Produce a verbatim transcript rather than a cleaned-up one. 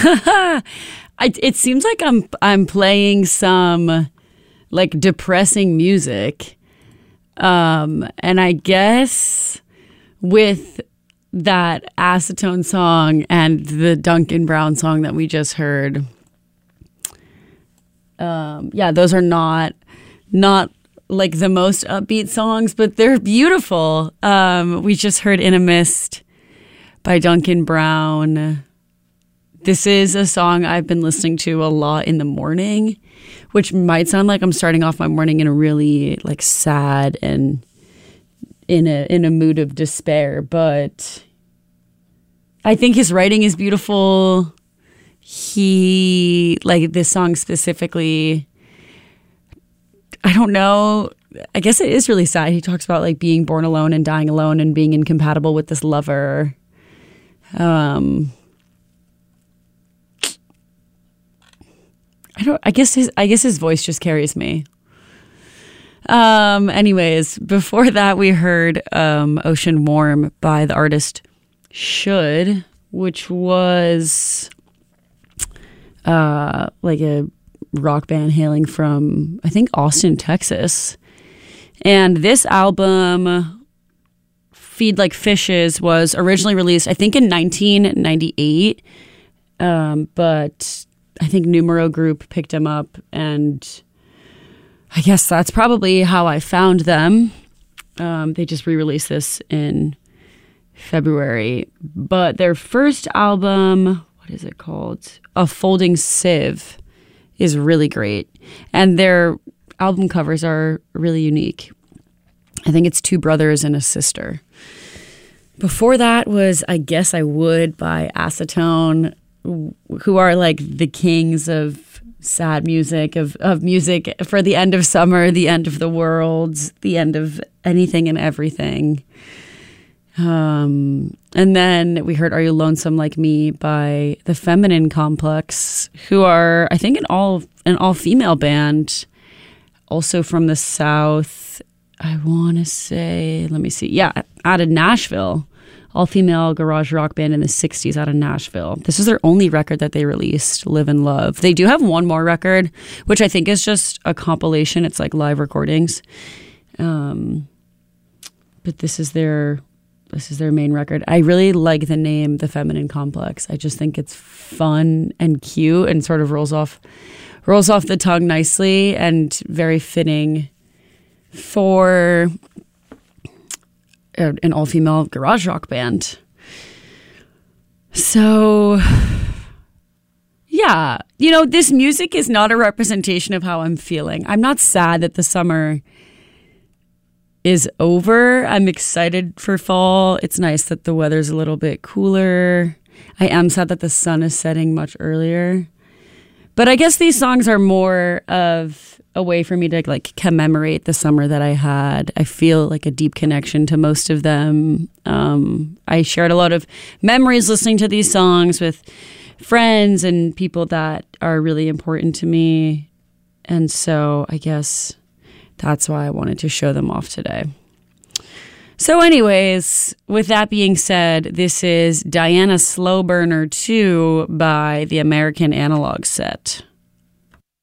I, it seems like I'm I'm playing some like depressing music, um, and I guess with that Acetone song and the Duncan Brown song that we just heard, um, yeah, those are not not like the most upbeat songs, but they're beautiful. Um, we just heard "In a Mist" by Duncan Brown. This is a song I've been listening to a lot in the morning, which might sound like I'm starting off my morning in a really like sad and in a in a mood of despair, but I think his writing is beautiful. He, like this song specifically, I don't know, I guess it is really sad. He talks about like being born alone and dying alone and being incompatible with this lover. Um, I don't, I guess his, I guess his voice just carries me. Um, anyways, before that we heard, um, Ocean Warm by the artist Should, which was, uh, like a rock band hailing from, I think, Austin, Texas. And this album, Feed Like Fishes, was originally released, I think, in nineteen ninety-eight. Um, but I think Numero Group picked them up, and I guess that's probably how I found them. Um, they just re-released this in February. But their first album, what is it called? A Folding Sieve, is really great. And their album covers are really unique. I think it's two brothers and a sister. Before that was I Guess I Would by Acetone, who are like the kings of sad music, of, of music for the end of summer, the end of the world, the end of anything and everything. Um, and then we heard Are You Lonesome Like Me by The Feminine Complex, who are, I think, an all an all-female band, also from the South. I want to say, let me see. Yeah, out of Nashville. All-female garage rock band in the sixties out of Nashville. This is their only record that they released, Live and Love. They do have one more record, which I think is just a compilation. It's like live recordings. Um, but this is their this is their main record. I really like the name The Feminine Complex. I just think it's fun and cute and sort of rolls off rolls off the tongue nicely and very fitting for an all-female garage rock band. So, yeah, you know, this music is not a representation of how I'm feeling. I'm not sad that the summer is over. I'm excited for fall. It's nice that the weather's a little bit cooler. I am sad that the sun is setting much earlier. But I guess these songs are more of a way for me to like commemorate the summer that I had. I feel like a deep connection to most of them. Um, I shared a lot of memories listening to these songs with friends and people that are really important to me. And so I guess that's why I wanted to show them off today. So anyways, with that being said, this is Diana Slow Burner two by the American Analog Set.